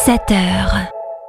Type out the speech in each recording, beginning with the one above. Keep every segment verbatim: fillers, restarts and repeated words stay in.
sept heures.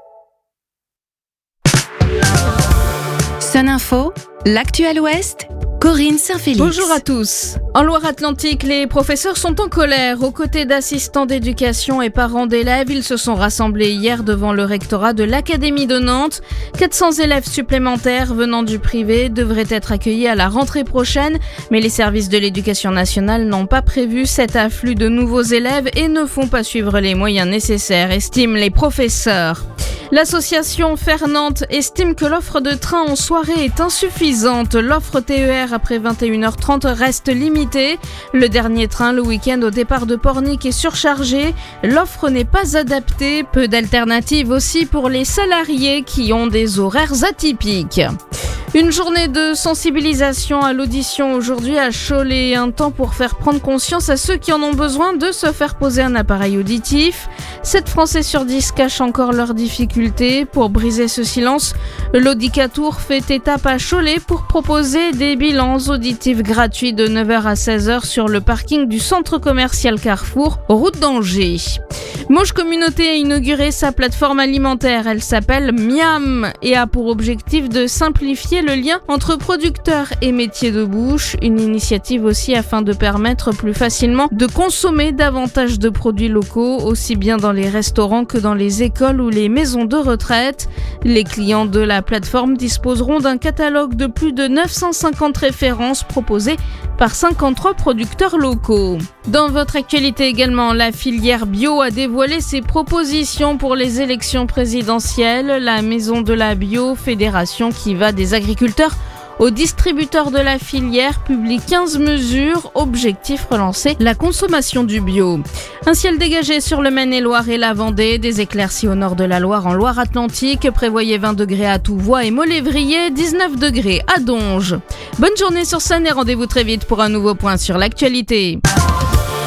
Soninfo, l'actuel Ouest, Corinne Saint-Félix. Bonjour à tous. En Loire-Atlantique, les professeurs sont en colère. Aux côtés d'assistants d'éducation et parents d'élèves, ils se sont rassemblés hier devant le rectorat de l'Académie de Nantes. quatre cents élèves supplémentaires venant du privé devraient être accueillis à la rentrée prochaine, mais les services de l'éducation nationale n'ont pas prévu cet afflux de nouveaux élèves et ne font pas suivre les moyens nécessaires, estiment les professeurs. L'association Faire Nantes estime que l'offre de train en soirée est insuffisante. L'offre T E R après vingt et une heures trente reste limitée. Le dernier train le week-end au départ de Pornic est surchargé. L'offre n'est pas adaptée. Peu d'alternatives aussi pour les salariés qui ont des horaires atypiques. Une journée de sensibilisation à l'audition aujourd'hui à Cholet, un temps pour faire prendre conscience à ceux qui en ont besoin de se faire poser un appareil auditif. sept Français sur dix cachent encore leurs difficultés. Pour briser ce silence, l'Audicatour fait étape à Cholet pour proposer des bilans auditifs gratuits de neuf heures à seize heures sur le parking du centre commercial Carrefour, route d'Angers. Mauges Communauté a inauguré sa plateforme alimentaire. Elle s'appelle Miam et a pour objectif de simplifier le lien entre producteurs et métiers de bouche. Une initiative aussi afin de permettre plus facilement de consommer davantage de produits locaux, aussi bien dans les restaurants que dans les écoles ou les maisons de retraite. Les clients de la plateforme disposeront d'un catalogue de plus de neuf cent cinquante références proposées par cinquante-trois producteurs locaux. Dans votre actualité également, la filière bio a dévoilé ses propositions pour les élections présidentielles. La Maison de la Bio, fédération qui va des agriculteurs aux distributeurs de la filière, publie quinze mesures. Objectif relancer la consommation du bio. Un ciel dégagé sur le Maine-et-Loire et la Vendée, des éclaircies au nord de la Loire en Loire-Atlantique. Prévoyez vingt degrés à Touvois et Molévrier, dix-neuf degrés à Donges. Bonne journée sur Sun et rendez-vous très vite pour un nouveau point sur l'actualité.